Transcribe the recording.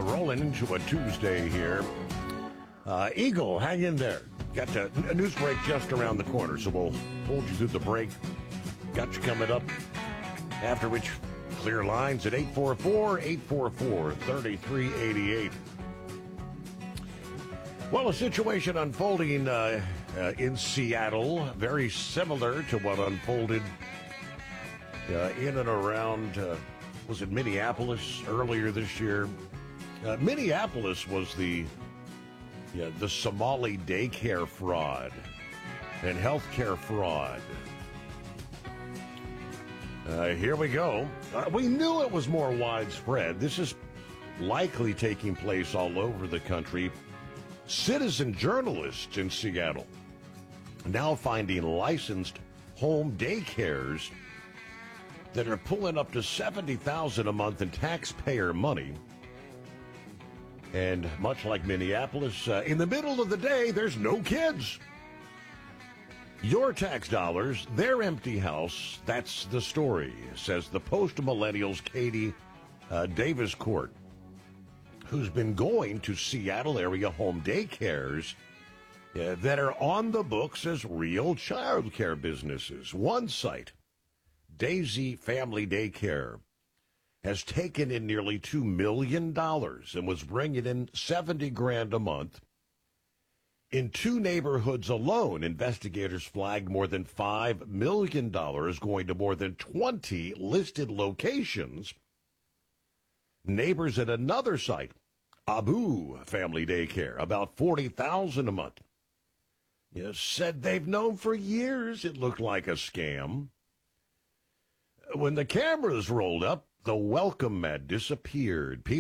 Rolling into a Tuesday here. Eagle, hang in there. Got a news break just around the corner, so we'll hold you through the break. Got you coming up. After which, clear lines at 844-844-3388. Well, a situation unfolding in Seattle, very similar to what unfolded in and around, was it Minneapolis earlier this year? Minneapolis was the Somali daycare fraud and healthcare fraud. Here we go. We knew it was more widespread. This is likely taking place all over the country. Citizen journalists in Seattle now finding licensed home daycares that are pulling up to $70,000 a month in taxpayer money. And much like Minneapolis, in the middle of the day, there's no kids. Your tax dollars, their empty house, that's the story, says the post-millennials Katie Davis-Court, who's been going to Seattle area home daycares that are on the books as real child care businesses. One site, Daisy Family Daycare, has taken in nearly $2 million and was bringing in $70,000 a month. In 2 neighborhoods alone, investigators flagged more than $5 million going to more than 20 listed locations. Neighbors at another site, Abu Family Daycare, about $40,000 a month, said they've known for years it looked like a scam. When the cameras rolled up, the welcome mat disappeared.